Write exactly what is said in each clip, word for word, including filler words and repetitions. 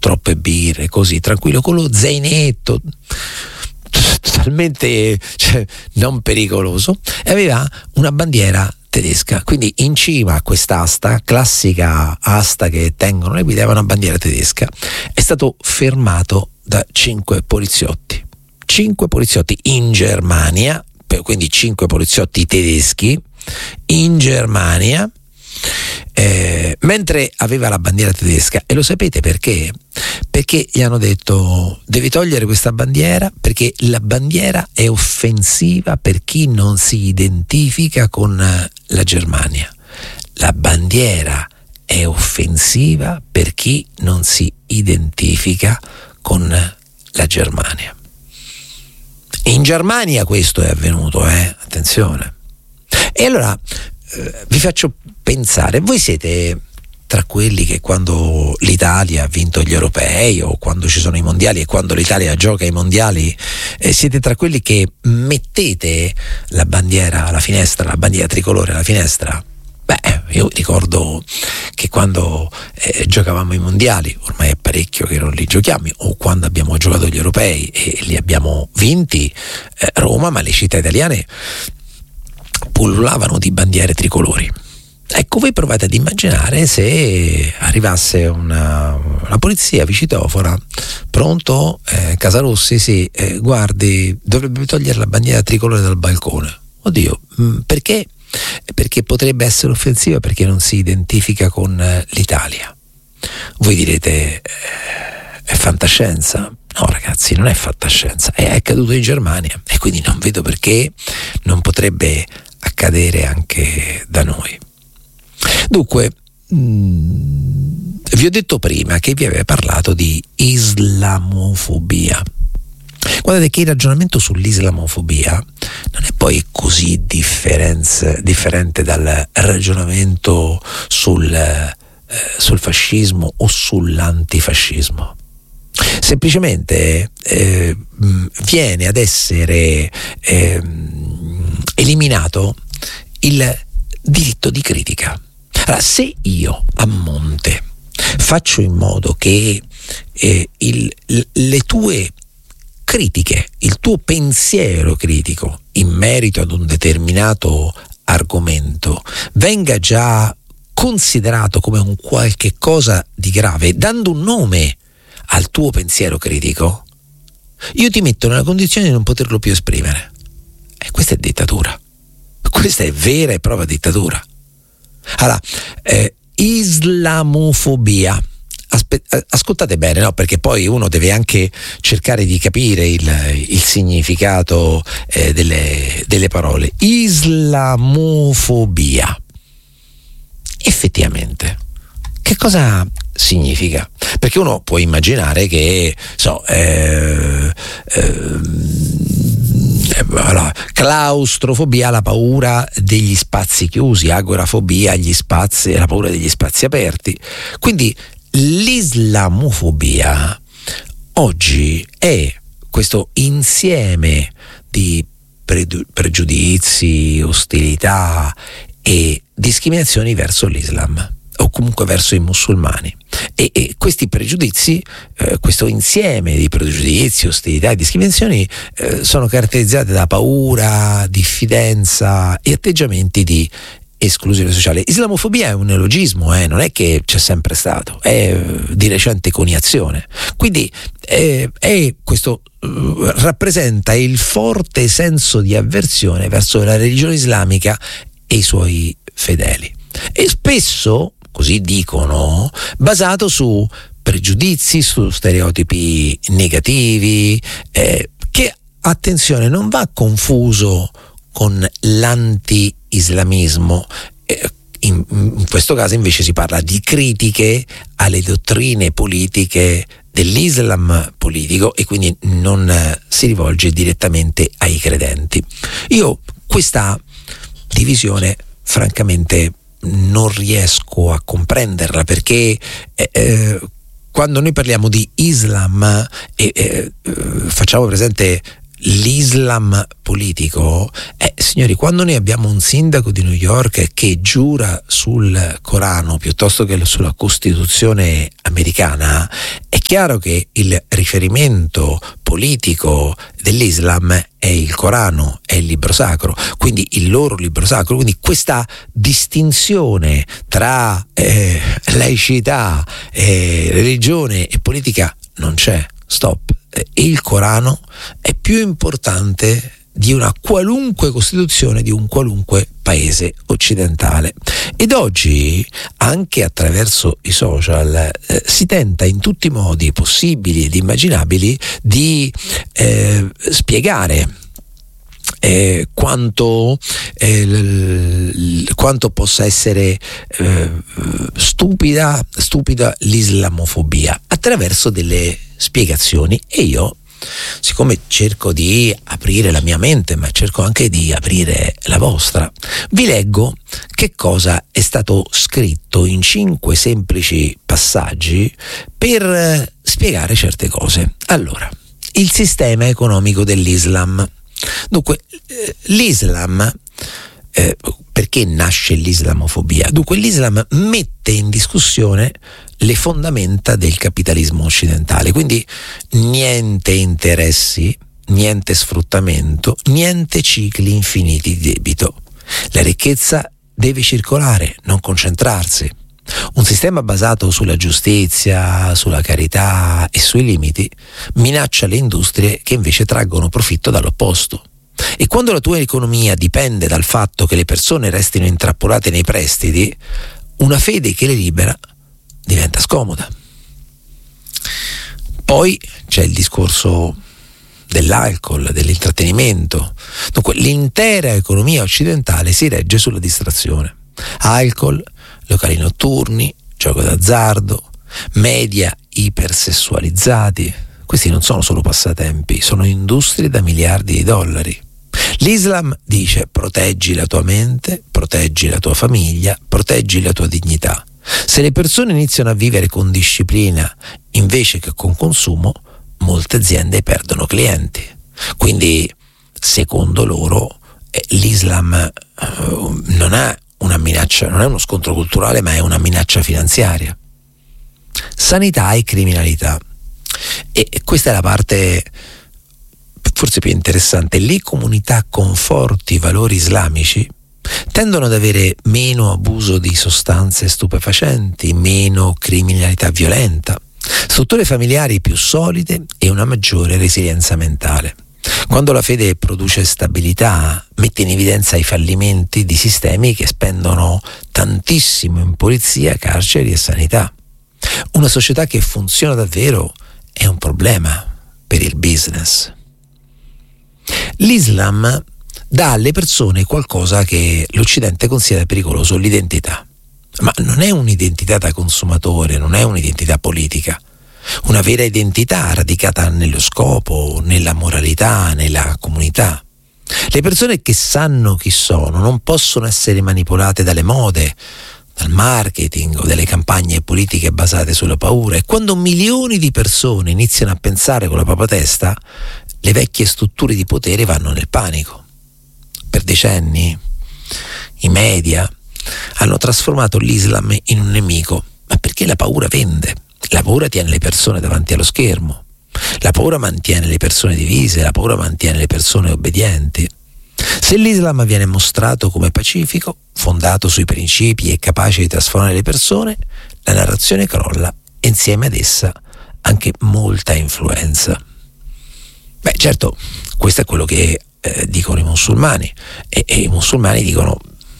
troppe birre, così tranquillo, con lo zainetto totalmente, cioè, non pericoloso, e aveva una bandiera tedesca. Quindi in cima a quest'asta, classica asta che tengono le guide, aveva una bandiera tedesca. È stato fermato da cinque poliziotti. Cinque poliziotti in Germania, quindi cinque poliziotti tedeschi in Germania, eh, mentre aveva la bandiera tedesca. E lo sapete perché? Perché gli hanno detto: devi togliere questa bandiera perché la bandiera è offensiva per chi non si identifica con la Germania. La bandiera è offensiva per chi non si identifica con la Germania. In Germania questo è avvenuto, eh? Attenzione. E allora eh, vi faccio pensare, voi siete tra quelli che quando l'Italia ha vinto gli europei o quando ci sono i mondiali e quando l'Italia gioca ai mondiali, eh, siete tra quelli che mettete la bandiera alla finestra, la bandiera tricolore alla finestra? Beh, io ricordo che quando eh, giocavamo i mondiali, ormai è parecchio che non li giochiamo, o quando abbiamo giocato gli europei e li abbiamo vinti, eh, Roma, ma le città italiane pullulavano di bandiere tricolori. Ecco, voi provate ad immaginare se arrivasse una, una polizia vicitofora, pronto, eh, Casarossi, sì, eh, guardi, dovrebbe togliere la bandiera tricolore dal balcone. Oddio, mh, perché? Perché potrebbe essere offensiva perché non si identifica con eh, l'Italia. Voi direte, eh, è fantascienza? No ragazzi, non è fantascienza, è accaduto in Germania e quindi non vedo perché non potrebbe accadere anche da noi. Dunque, mh, vi ho detto prima che vi avevo parlato di islamofobia. Guardate che il ragionamento sull'islamofobia non è poi così differente dal ragionamento sul, eh, sul fascismo o sull'antifascismo. Semplicemente eh, viene ad essere eh, eliminato il diritto di critica. Allora, se io a monte faccio in modo che eh, il, le tue critiche, il tuo pensiero critico in merito ad un determinato argomento venga già considerato come un qualche cosa di grave, dando un nome al tuo pensiero critico, io ti metto nella condizione di non poterlo più esprimere. E questa è dittatura. Questa è vera e propria dittatura. Allora, eh, islamofobia. Aspe- ascoltate bene, no? Perché poi uno deve anche cercare di capire il, il significato eh, delle, delle parole. Islamofobia. Effettivamente, che cosa significa? Perché uno può immaginare che, so, eh, eh, allora, claustrofobia, la paura degli spazi chiusi, agorafobia, gli spazi, la paura degli spazi aperti. Quindi l'islamofobia oggi è questo insieme di pre- pregiudizi, ostilità e discriminazioni verso l'Islam o comunque verso i musulmani, e, e questi pregiudizi, eh, questo insieme di pregiudizi, ostilità e discriminazioni eh, sono caratterizzati da paura, diffidenza e atteggiamenti di esclusione sociale. Islamofobia è un neologismo, eh, non è che c'è sempre stato, è di recente coniazione. Quindi eh, è questo uh, rappresenta il forte senso di avversione verso la religione islamica e i suoi fedeli. E spesso, così dicono, basato su pregiudizi, su stereotipi negativi, eh, che, attenzione, non va confuso con l'anti-islamismo. Eh, in, in questo caso invece si parla di critiche alle dottrine politiche dell'Islam politico e quindi non eh, si rivolge direttamente ai credenti. Io questa divisione francamente non riesco a comprenderla, perché eh, eh, quando noi parliamo di Islam e eh, eh, facciamo presente l'Islam politico, eh, signori, quando noi abbiamo un sindaco di New York che giura sul Corano piuttosto che sulla Costituzione americana, è chiaro che il riferimento politico dell'Islam è il Corano, è il libro sacro, quindi il loro libro sacro, quindi questa distinzione tra eh, laicità, eh, religione e politica non c'è. Stop. Il Corano è più importante di una qualunque costituzione di un qualunque paese occidentale, ed oggi anche attraverso i social eh, si tenta in tutti i modi possibili ed immaginabili di eh, spiegare Eh, quanto, eh, l, l, quanto possa essere eh, stupida, stupida l'islamofobia attraverso delle spiegazioni. E io, siccome cerco di aprire la mia mente, ma cerco anche di aprire la vostra, vi leggo che cosa è stato scritto in cinque semplici passaggi per spiegare certe cose. Allora, il sistema economico dell'Islam. Dunque, eh, l'Islam, eh, perché nasce l'islamofobia? Dunque, l'Islam mette in discussione le fondamenta del capitalismo occidentale, quindi niente interessi, niente sfruttamento, niente cicli infiniti di debito. La ricchezza deve circolare, non concentrarsi. Un sistema basato sulla giustizia, sulla carità e sui limiti minaccia le industrie che invece traggono profitto dall'opposto. E quando la tua economia dipende dal fatto che le persone restino intrappolate nei prestiti, una fede che le libera diventa scomoda. Poi c'è il discorso dell'alcol, dell'intrattenimento. Dunque, l'intera economia occidentale si regge sulla distrazione. Alcol, locali notturni, gioco d'azzardo, media ipersessualizzati. Questi non sono solo passatempi, sono industrie da miliardi di dollari. L'Islam dice: proteggi la tua mente, proteggi la tua famiglia, proteggi la tua dignità. Se le persone iniziano a vivere con disciplina invece che con consumo, molte aziende perdono clienti. Quindi, secondo loro, eh, l'Islam eh, non ha una minaccia, non è uno scontro culturale, ma è una minaccia finanziaria. Sanità e criminalità. E questa è la parte forse più interessante. Le comunità con forti valori islamici tendono ad avere meno abuso di sostanze stupefacenti, meno criminalità violenta, strutture familiari più solide e una maggiore resilienza mentale. Quando la fede produce stabilità, mette in evidenza i fallimenti di sistemi che spendono tantissimo in polizia, carceri e sanità. Una società che funziona davvero è un problema per il business. L'Islam dà alle persone qualcosa che l'Occidente considera pericoloso: l'identità. Ma non è un'identità da consumatore, non è un'identità politica. Una vera identità radicata nello scopo, nella moralità, nella comunità. Le persone che sanno chi sono non possono essere manipolate dalle mode, dal marketing o dalle campagne politiche basate sulla paura. E quando milioni di persone iniziano a pensare con la propria testa, le vecchie strutture di potere vanno nel panico. Per decenni i media hanno trasformato l'Islam in un nemico, ma perché la paura vende. La paura tiene le persone davanti allo schermo, la paura mantiene le persone divise, la paura mantiene le persone obbedienti. Se l'Islam viene mostrato come pacifico, fondato sui principi e capace di trasformare le persone, la narrazione crolla e insieme ad essa anche molta influenza. Beh, certo, questo è quello che eh, dicono i musulmani e, e i musulmani dicono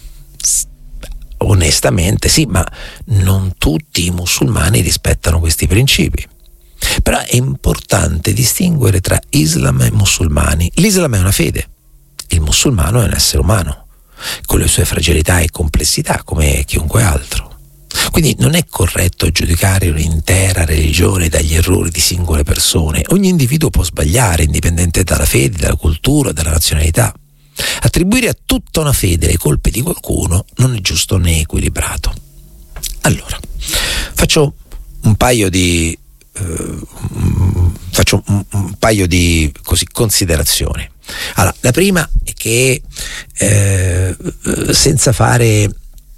onestamente sì, ma non tutti i musulmani rispettano questi principi. Però è importante distinguere tra Islam e musulmani. L'Islam è una fede, il musulmano è un essere umano con le sue fragilità e complessità come chiunque altro. Quindi non è corretto giudicare un'intera religione dagli errori di singole persone. Ogni individuo può sbagliare, indipendente dalla fede, dalla cultura, dalla razionalità. Attribuire a tutta una fede le colpe di qualcuno non è giusto né equilibrato. Allora, faccio un paio di eh, faccio un, un paio di così, considerazioni. Allora, la prima è che eh, senza fare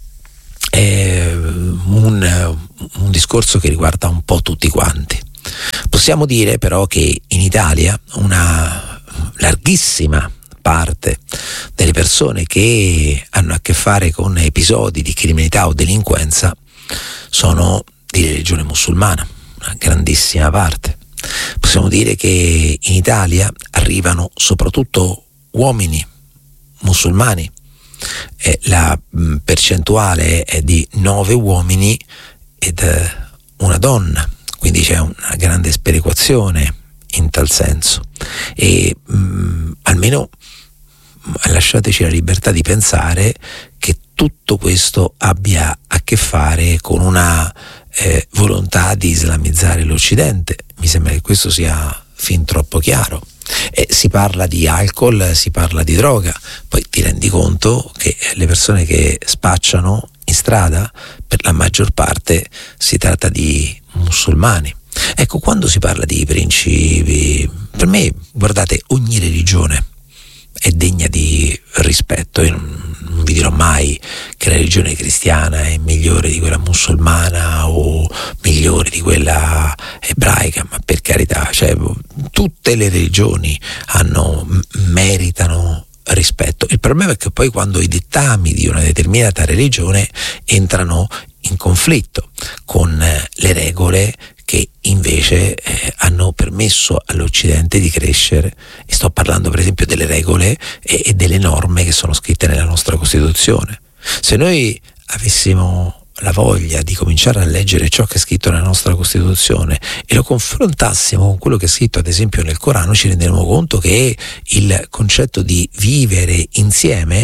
eh, un, un discorso che riguarda un po' tutti quanti, possiamo dire però che in Italia una larghissima parte delle persone che hanno a che fare con episodi di criminalità o delinquenza sono di religione musulmana, una grandissima parte. Possiamo dire che in Italia arrivano soprattutto uomini musulmani, eh, la mh, percentuale è di nove uomini ed eh, una donna, quindi c'è una grande sperequazione in tal senso, e mh, almeno lasciateci la libertà di pensare che tutto questo abbia a che fare con una eh, volontà di islamizzare l'Occidente. Mi sembra che questo sia fin troppo chiaro. Eh, si parla di alcol, si parla di droga, poi ti rendi conto che le persone che spacciano in strada per la maggior parte si tratta di musulmani. Ecco, quando si parla di principi, per me, guardate, ogni religione è degna di rispetto. Io non, non vi dirò mai che la religione cristiana è migliore di quella musulmana o migliore di quella ebraica, ma per carità, cioè, tutte le religioni hanno, meritano rispetto. Il problema è che poi quando i dettami di una determinata religione entrano in conflitto con le regole che invece eh, hanno permesso all'Occidente di crescere, e sto parlando per esempio delle regole e, e delle norme che sono scritte nella nostra Costituzione. Se noi avessimo la voglia di cominciare a leggere ciò che è scritto nella nostra Costituzione e lo confrontassimo con quello che è scritto ad esempio nel Corano, ci renderemo conto che il concetto di vivere insieme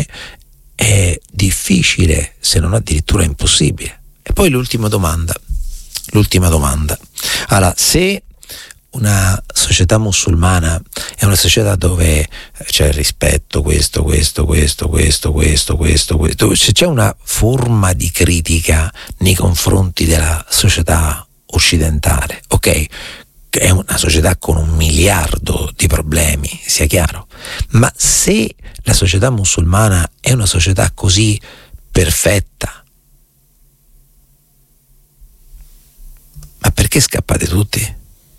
è difficile, se non addirittura impossibile. E poi l'ultima domanda, l'ultima domanda. Allora, se una società musulmana è una società dove c'è rispetto, questo, questo, questo, questo, questo, questo, questo, se c'è una forma di critica nei confronti della società occidentale, ok, è una società con un miliardo di problemi, sia chiaro, ma se la società musulmana è una società così perfetta, ma perché scappate tutti?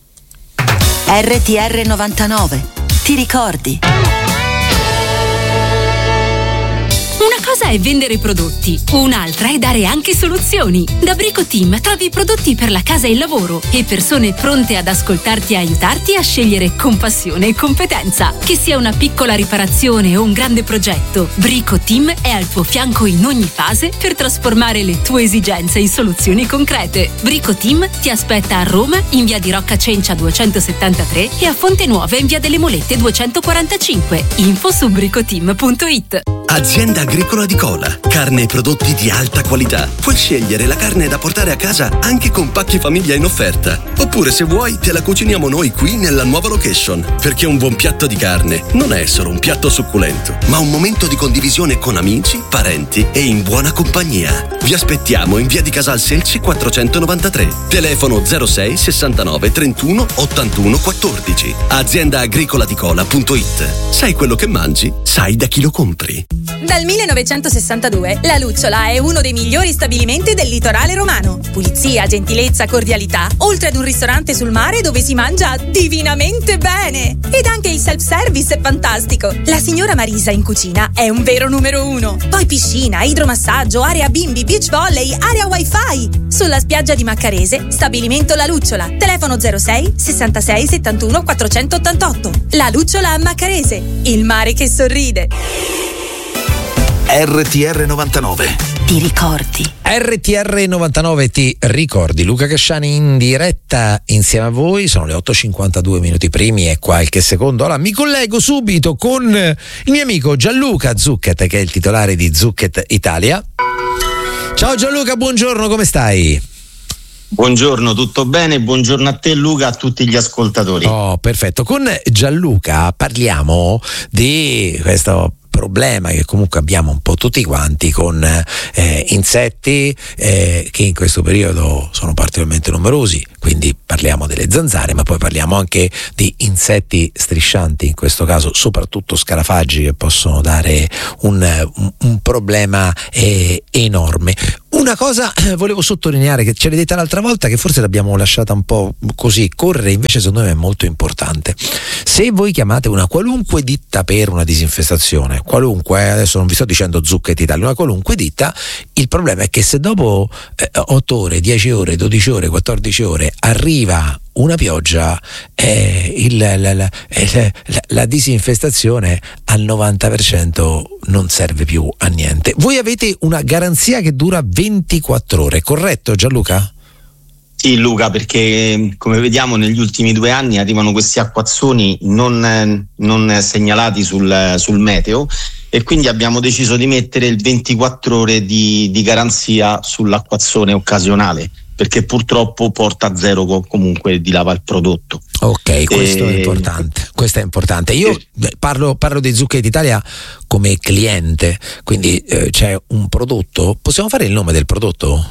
R T R novantanove, ti ricordi? Una cosa è vendere prodotti, un'altra è dare anche soluzioni. Da Brico Team trovi prodotti per la casa e il lavoro e persone pronte ad ascoltarti e aiutarti a scegliere con passione e competenza. Che sia una piccola riparazione o un grande progetto, Brico Team è al tuo fianco in ogni fase per trasformare le tue esigenze in soluzioni concrete. Brico Team ti aspetta a Roma in via di Rocca Cencia duecentosettantatré e a Fonte Nuova in via delle Molette duecentoquarantacinque. Info su bricoteam punto it. Azienda Agricola di Cola, carne e prodotti di alta qualità. Puoi scegliere la carne da portare a casa anche con pacchi famiglia in offerta. Oppure, se vuoi, te la cuciniamo noi qui nella nuova location. Perché un buon piatto di carne non è solo un piatto succulento, ma un momento di condivisione con amici, parenti e in buona compagnia. Vi aspettiamo in via di Casal Selci quattrocentonovantatré. Telefono zero sei sessantanove trentuno ottantuno quattordici. azienda agricola di cola punto it. Sai quello che mangi? Sai da chi lo compri. Dal millenovecentosessantadue la Lucciola è uno dei migliori stabilimenti del litorale romano. Pulizia, gentilezza, cordialità, oltre ad un ristorante sul mare dove si mangia divinamente bene. Ed anche il self-service è fantastico. La signora Marisa in cucina è un vero numero uno. Poi piscina, idromassaggio, area bimbi, beach volley, area wifi. Sulla spiaggia di Maccarese, stabilimento La Lucciola. Telefono zero sei sessantasei settantuno quattrocentottantotto. La Lucciola a Maccarese, il mare che sorride. R T R novantanove. Ti ricordi? R T R novantanove ti ricordi. Luca Casciani in diretta insieme a voi. Sono le otto e cinquantadue minuti primi e qualche secondo. Allora mi collego subito con il mio amico Gianluca Zucchet, che è il titolare di Zucchet Italia. Ciao Gianluca, buongiorno, come stai? Buongiorno, tutto bene? Buongiorno a te Luca, a tutti gli ascoltatori. Oh, perfetto. Con Gianluca parliamo di questo problema che comunque abbiamo un po' tutti quanti con eh, insetti eh, che in questo periodo sono particolarmente numerosi, quindi parliamo delle zanzare, ma poi parliamo anche di insetti striscianti, in questo caso soprattutto scarafaggi, che possono dare un, un, un problema eh, enorme. Una cosa eh, volevo sottolineare, che ce l'hai detta l'altra volta, che forse l'abbiamo lasciata un po' così correre, invece secondo me è molto importante. Se voi chiamate una qualunque ditta per una disinfestazione, qualunque, adesso non vi sto dicendo Zucchetti Italia, una qualunque ditta, il problema è che se dopo eh, otto ore, dieci ore, dodici ore, quattordici ore arriva una pioggia, eh, il, la, la, la, la, la disinfestazione al novanta per cento non serve più a niente. Voi avete una garanzia che dura ventiquattro ore, corretto Gianluca? Sì Luca, perché come vediamo negli ultimi due anni arrivano questi acquazzoni non, non segnalati sul, sul meteo, e quindi abbiamo deciso di mettere il ventiquattro ore di, di garanzia sull'acquazzone occasionale, perché purtroppo porta a zero comunque di lava il prodotto. Ok, questo e... è importante, questo è importante. Io e... parlo, parlo di Zucchetti Italia come cliente, quindi eh, c'è un prodotto, possiamo fare il nome del prodotto?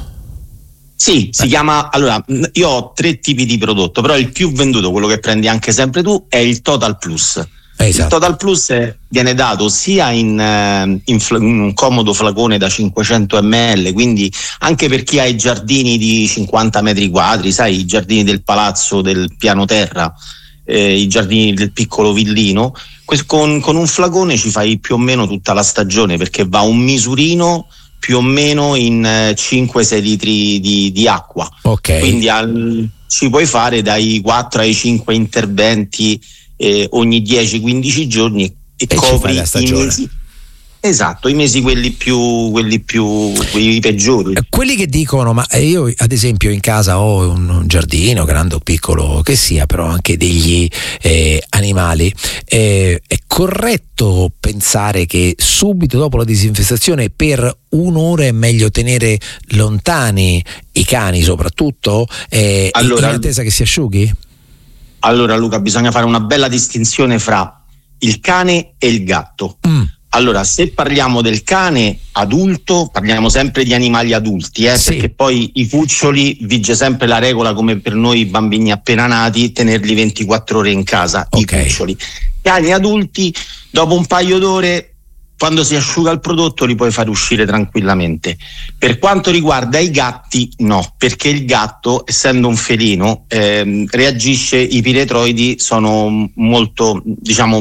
Sì, si Beh. chiama, allora, io ho tre tipi di prodotto, però il più venduto, quello che prendi anche sempre tu, è il Total Plus. Esatto. Il Total Plus è, viene dato sia in, in, fl- in un comodo flacone da cinquecento millilitri, quindi anche per chi ha i giardini di cinquanta metri quadri, sai, i giardini del palazzo, del piano terra, eh, i giardini del piccolo villino, que- con, con un flacone ci fai più o meno tutta la stagione, perché va un misurino più o meno in eh, cinque sei litri di, di acqua. Okay. Quindi al, ci puoi fare dai quattro ai cinque interventi Eh, ogni dieci quindici giorni e, e copri i mesi, esatto, i mesi quelli più quelli più quelli peggiori, eh, quelli che dicono ma io ad esempio in casa ho un, un giardino grande o piccolo che sia, però anche degli eh, animali, eh, è corretto pensare che subito dopo la disinfestazione per un'ora è meglio tenere lontani i cani soprattutto eh, allora, in attesa che si asciughi? Allora Luca, bisogna fare una bella distinzione fra il cane e il gatto. Mm. Allora, se parliamo del cane adulto, parliamo sempre di animali adulti, eh, sì. perché poi i cuccioli vige sempre la regola, come per noi bambini appena nati, tenerli ventiquattro ore in casa, okay. I cuccioli. Cani adulti, dopo un paio d'ore, quando si asciuga il prodotto, li puoi fare uscire tranquillamente. Per quanto riguarda i gatti, no, perché il gatto, essendo un felino, ehm, reagisce, i piretroidi sono molto, diciamo,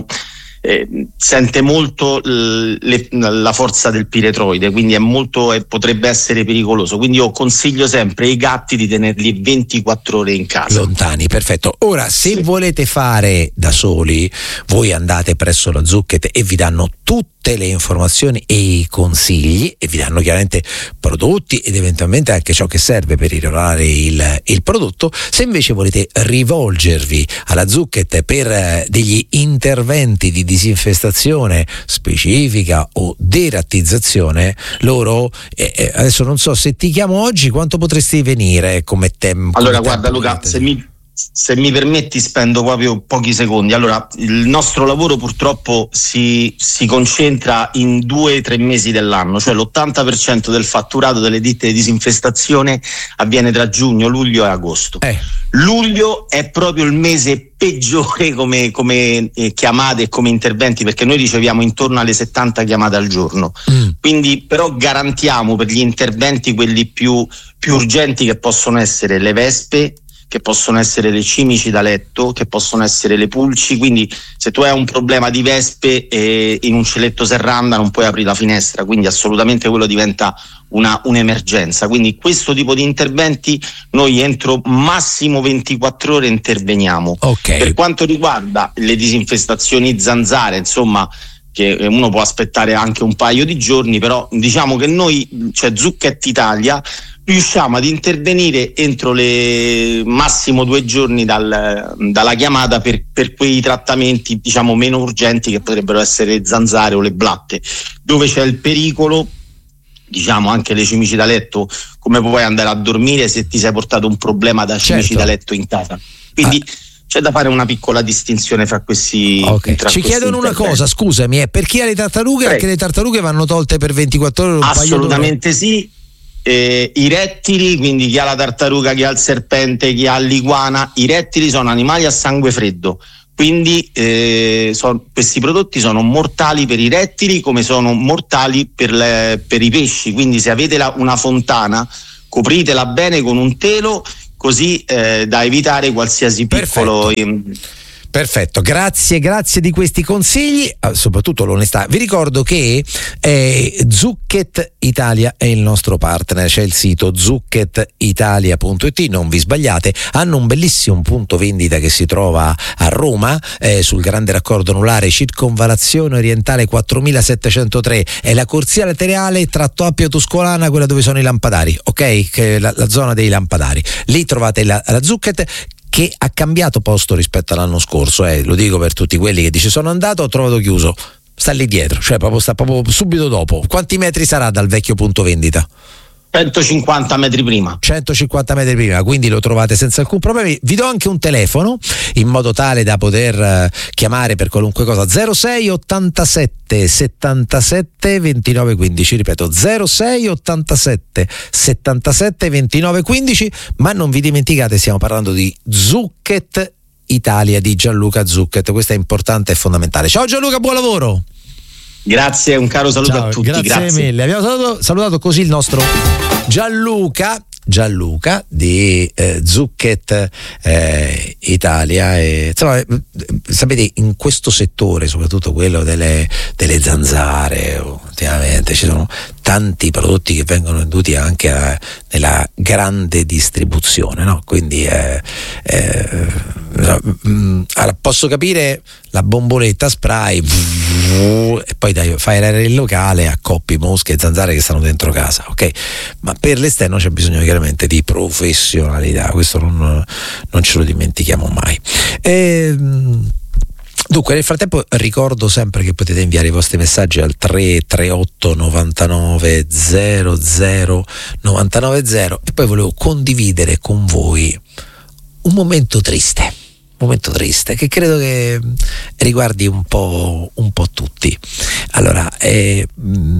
eh, sente molto l- le, la forza del piretroide, quindi è molto, eh, potrebbe essere pericoloso. Quindi io consiglio sempre ai gatti di tenerli ventiquattro ore in casa. Lontani, perfetto. Ora, se sì. volete fare da soli, voi andate presso la Zucchetti e vi danno tutte le informazioni e i consigli, e vi danno chiaramente prodotti ed eventualmente anche ciò che serve per irrorare il, il prodotto. Se invece volete rivolgervi alla Zucchetti per eh, degli interventi di disinfestazione specifica o derattizzazione, loro eh, adesso non so se ti chiamo oggi, quanto potresti venire come tempo? Allora guarda Luca, se mi Se mi permetti spendo proprio pochi secondi. Allora, il nostro lavoro purtroppo si, si concentra in due o tre mesi dell'anno, cioè l'ottanta per cento del fatturato delle ditte di disinfestazione avviene tra giugno, luglio e agosto. Eh. Luglio è proprio il mese peggiore come, come eh, chiamate e come interventi, perché noi riceviamo intorno alle settanta chiamate al giorno. Mm. Quindi però garantiamo per gli interventi quelli più, più urgenti, che possono essere le vespe, che possono essere le cimici da letto, che possono essere le pulci. Quindi se tu hai un problema di vespe eh, in un celetto serranda non puoi aprire la finestra, quindi assolutamente quello diventa una un'emergenza. Quindi questo tipo di interventi noi entro massimo ventiquattro ore interveniamo. Okay. Per quanto riguarda le disinfestazioni zanzare, insomma, che uno può aspettare anche un paio di giorni, però diciamo che noi, cioè Zucchetti Italia, riusciamo ad intervenire entro le massimo due giorni dal, dalla chiamata per, per quei trattamenti, diciamo, meno urgenti, che potrebbero essere le zanzare o le blatte, dove c'è il pericolo, diciamo, anche le cimici da letto. Come puoi andare a dormire se ti sei portato un problema da cimici, certo, da letto in casa? Quindi ah. c'è da fare una piccola distinzione fra questi. Okay. Tra Ci questi chiedono una cosa, scusami, eh, per chi ha le tartarughe, Prego. anche le tartarughe vanno tolte per ventiquattro ore? Un Assolutamente sì. Eh, I rettili, quindi chi ha la tartaruga, chi ha il serpente, chi ha l'iguana, i rettili sono animali a sangue freddo. Quindi eh, son, questi prodotti sono mortali per i rettili come sono mortali per, le, per i pesci. Quindi se avete la, una fontana, copritela bene con un telo, così eh, da evitare qualsiasi piccolo. Perfetto. Perfetto, grazie, grazie di questi consigli, soprattutto l'onestà. Vi ricordo che eh, Zucchett Italia è il nostro partner, c'è il sito zucchett italia punto it, non vi sbagliate, hanno un bellissimo punto vendita che si trova a Roma, eh, sul grande raccordo anulare, circonvallazione orientale quattromilasettecentotre, è la corsia laterale tratto Appio Tuscolana, quella dove sono i lampadari, ok? Che è la, la zona dei lampadari, lì trovate la, la Zucchett, che ha cambiato posto rispetto all'anno scorso, eh, lo dico per tutti quelli che dice sono andato, ho trovato chiuso, sta lì dietro, cioè proprio sta proprio subito dopo. Quanti metri sarà dal vecchio punto vendita? centocinquanta metri prima. centocinquanta metri prima, quindi lo trovate senza alcun problema. Vi do anche un telefono in modo tale da poter uh, chiamare per qualunque cosa. zero sei ottantasette settantasette ventinove quindici, ripeto zero sei ottantasette settantasette ventinove quindici, ma non vi dimenticate, stiamo parlando di Zucchett Italia di Gianluca Zucchett, questo è importante e fondamentale. Ciao Gianluca, buon lavoro. Grazie, un caro saluto Ciao, a tutti. Grazie, grazie. mille. Abbiamo salutato, salutato così il nostro Gianluca. Gianluca di eh, Zucchett eh, Italia, e, insomma, sapete, in questo settore, soprattutto quello delle, delle zanzare, ultimamente ci sono tanti prodotti che vengono venduti anche a, nella grande distribuzione, no? Quindi eh, eh, mh, allora, posso capire la bomboletta spray e poi dai, fai l'aereo in locale, accoppi mosche e zanzare che stanno dentro casa, ok? Ma per l'esterno c'è bisogno chiaramente di professionalità, questo non, non ce lo dimentichiamo mai. E, dunque, nel frattempo ricordo sempre che potete inviare i vostri messaggi al tre tre otto novantanove zero zero novantanove zero, e poi volevo condividere con voi un momento triste. momento triste che credo che riguardi un po', un po' tutti. Allora, eh,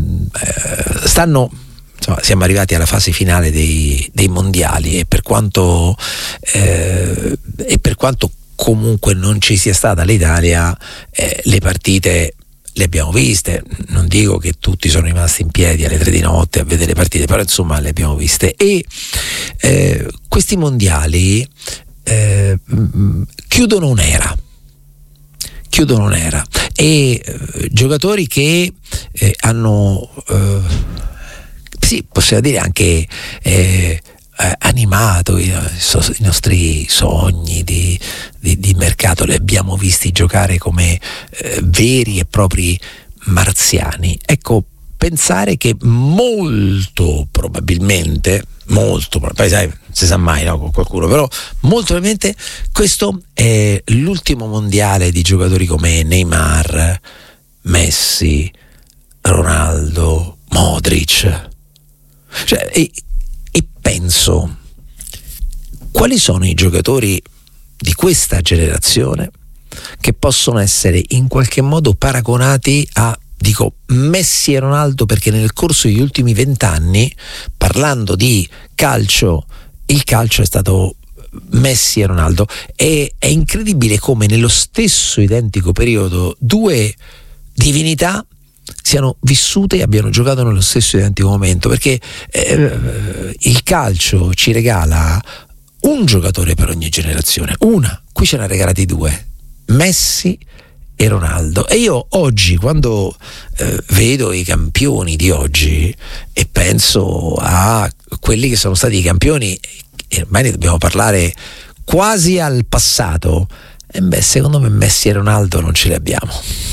eh, stanno insomma, siamo arrivati alla fase finale dei, dei mondiali, e per quanto eh, e per quanto comunque non ci sia stata l'Italia, eh, le partite le abbiamo viste. Non dico che tutti sono rimasti in piedi alle tre di notte a vedere le partite, però insomma le abbiamo viste, e eh, questi mondiali Eh, chiudono un'era chiudono un'era e eh, giocatori che eh, hanno eh, sì, possiamo dire anche eh, eh, animato i, i nostri sogni di, di, di mercato, li abbiamo visti giocare come eh, veri e propri marziani. Ecco, pensare che molto probabilmente molto poi sai, si sa mai, no, con qualcuno, però molto probabilmente questo è l'ultimo mondiale di giocatori come Neymar, Messi, Ronaldo, Modric, cioè, e, e penso, quali sono i giocatori di questa generazione che possono essere in qualche modo paragonati a, dico, Messi e Ronaldo, perché nel corso degli ultimi vent'anni, parlando di calcio, il calcio è stato Messi e Ronaldo. E è incredibile come nello stesso identico periodo due divinità siano vissute e abbiano giocato nello stesso identico momento, perché eh, il calcio ci regala un giocatore per ogni generazione, una, qui ce ne ha regalati due, Messi e Ronaldo. E io oggi, quando eh, vedo i campioni di oggi e penso a quelli che sono stati i campioni, e ormai ne dobbiamo parlare quasi al passato, e beh, secondo me Messi e Ronaldo non ce li abbiamo.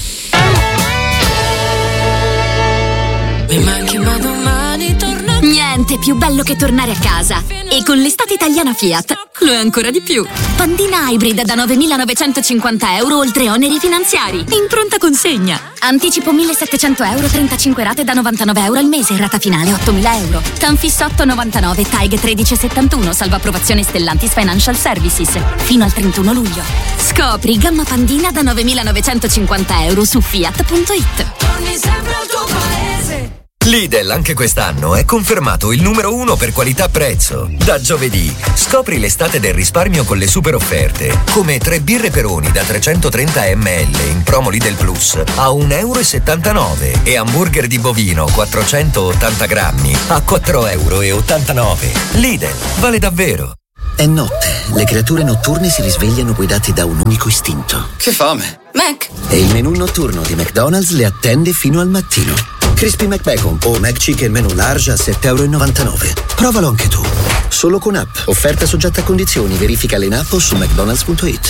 Mi manchi, ma domani torna. Niente più bello che tornare a casa. E con l'estate italiana Fiat lo è ancora di più. Pandina Hybrid da novemilanovecentocinquanta euro oltre oneri finanziari. In pronta consegna. Anticipo millesettecento euro, trentacinque rate da novantanove euro al mese. Rata finale ottomila euro. Tanfis otto novantanove, T A I G tredici settantuno. Salvo approvazione Stellantis Financial Services. Fino al trentuno luglio. Scopri gamma Pandina da novemilanovecentocinquanta euro su Fiat punto it. Torni sempre al tuo paese. Lidl anche quest'anno è confermato il numero uno per qualità-prezzo. Da giovedì scopri l'estate del risparmio con le super offerte, come tre birre Peroni da trecentotrenta millilitri in promo Lidl Plus a un euro e settantanove e hamburger di bovino quattrocentottanta grammi a quattro euro e ottantanove. Lidl, vale davvero. È notte, le creature notturne si risvegliano guidate da un unico istinto. Che fame! Mac! E il menù notturno di McDonald's le attende fino al mattino. Crispy McBacon o McChicken menù large a sette e novantanove euro. Provalo anche tu. Solo con app. Offerta soggetta a condizioni. Verificale in app o su mcdonalds punto it.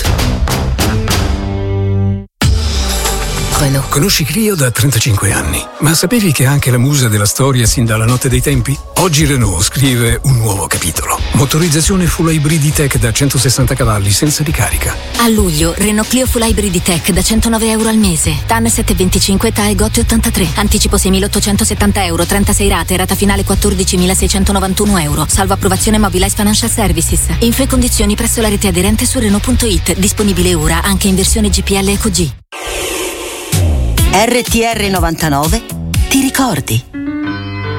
Renault. Conosci Clio da trentacinque anni, ma sapevi che è anche la musa della storia sin dalla notte dei tempi? Oggi Renault scrive un nuovo capitolo. Motorizzazione full hybrid tech da centosessanta cavalli senza ricarica. A luglio, Renault Clio Full Hybrid Tech da centonove euro al mese. T A N sette virgola venticinque, T A E Gotti ottantatré. Anticipo seimilaottocentosettanta euro, trentasei rate, rata finale quattordicimilaseicentonovantuno euro. Salvo approvazione Mobilize Financial Services. Info e condizioni presso la rete aderente su Renault punto it. Disponibile ora anche in versione G P L Eco G. R T R novantanove ti ricordi?